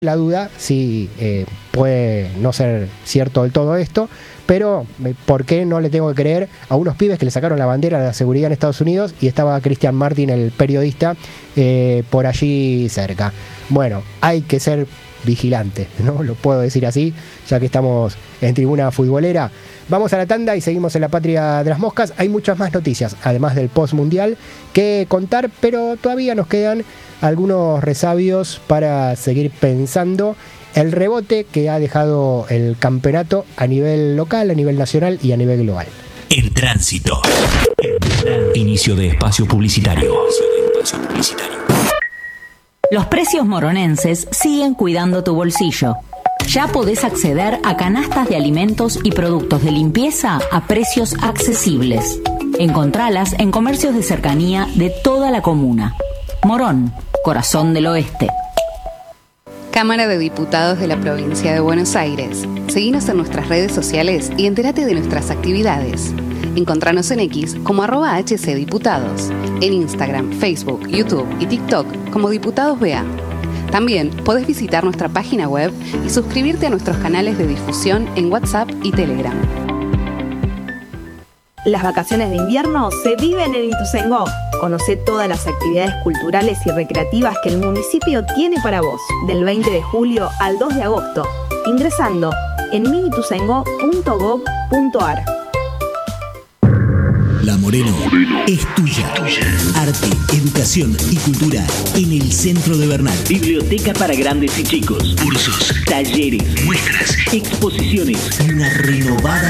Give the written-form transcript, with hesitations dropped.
La duda si puede no ser cierto del todo esto, pero ¿por qué no le tengo que creer a unos pibes que le sacaron la bandera de la seguridad en Estados Unidos y estaba Christian Martin, el periodista, por allí cerca? Bueno, hay que ser vigilante, ¿no? Lo puedo decir así, ya que estamos en tribuna futbolera. Vamos a la tanda y seguimos en la patria de las moscas. Hay muchas más noticias, además del post-mundial, que contar, pero todavía nos quedan algunos resabios para seguir pensando el rebote que ha dejado el campeonato a nivel local, a nivel nacional y a nivel global. En tránsito. Inicio de espacio publicitario. Los precios moronenses siguen cuidando tu bolsillo. Ya podés acceder a canastas de alimentos y productos de limpieza a precios accesibles. Encontralas en comercios de cercanía de toda la comuna. Morón, corazón del oeste. Cámara de Diputados de la Provincia de Buenos Aires. Seguinos en nuestras redes sociales y entérate de nuestras actividades. Encontranos en X como @HCDiputados, en Instagram, Facebook, YouTube y TikTok como Diputados BA. También podés visitar nuestra página web y suscribirte a nuestros canales de difusión en WhatsApp y Telegram. Las vacaciones de invierno se viven en Ituzaingó. Conocé todas las actividades culturales y recreativas que el municipio tiene para vos, del 20 de julio al 2 de agosto, ingresando en miituzaingó.gov.ar. La Moreno es tuya. Arte, educación y cultura en el centro de Bernal. Biblioteca para grandes y chicos. Cursos, Talleres, muestras, exposiciones y una renovada